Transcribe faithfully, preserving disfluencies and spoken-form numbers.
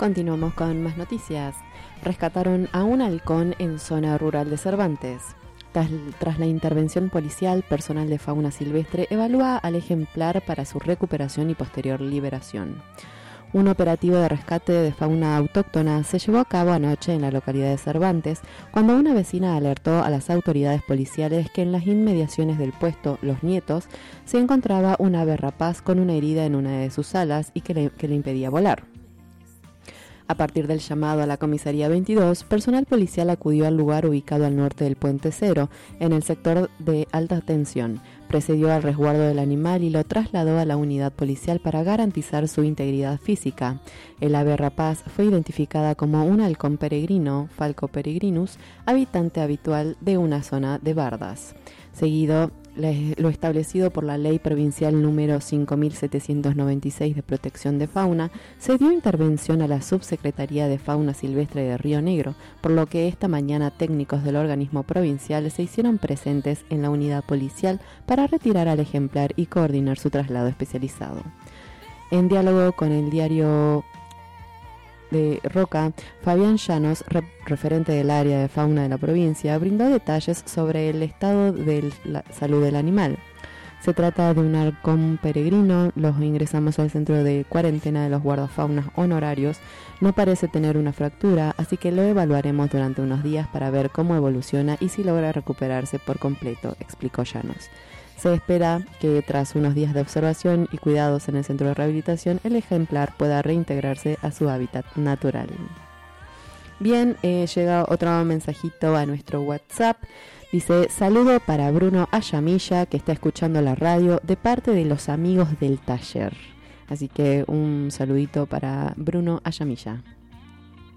Continuamos con más noticias. Rescataron a un halcón en zona rural de Cervantes. Tras, tras la intervención policial, personal de fauna silvestre evalúa al ejemplar para su recuperación y posterior liberación. Un operativo de rescate de fauna autóctona se llevó a cabo anoche en la localidad de Cervantes, cuando una vecina alertó a las autoridades policiales que en las inmediaciones del puesto Los Nietos se encontraba un ave rapaz con una herida en una de sus alas y que le, que le impedía volar. A partir del llamado a la comisaría veintidós, personal policial acudió al lugar ubicado al norte del Puente Cero, en el sector de alta tensión. Procedió al resguardo del animal y lo trasladó a la unidad policial para garantizar su integridad física. El ave rapaz fue identificada como un halcón peregrino, Falco peregrinus, habitante habitual de una zona de bardas. Seguido lo establecido por la Ley Provincial número cinco mil setecientos noventa y seis de Protección de Fauna, se dio intervención a la Subsecretaría de Fauna Silvestre de Río Negro, por lo que esta mañana técnicos del organismo provincial se hicieron presentes en la unidad policial para retirar al ejemplar y coordinar su traslado especializado. En diálogo con el diario de Roca, Fabián Llanos, re- referente del área de fauna de la provincia, brindó detalles sobre el estado de la salud del animal. Se trata de un halcón peregrino, los ingresamos al centro de cuarentena de los guardafaunas honorarios, no parece tener una fractura, así que lo evaluaremos durante unos días para ver cómo evoluciona y si logra recuperarse por completo, explicó Llanos. Se espera que tras unos días de observación y cuidados en el centro de rehabilitación, el ejemplar pueda reintegrarse a su hábitat natural. Bien, eh, llega otro mensajito a nuestro WhatsApp. Dice, saludo para Bruno Ayamilla, que está escuchando la radio, de parte de los amigos del taller. Así que un saludito para Bruno Ayamilla.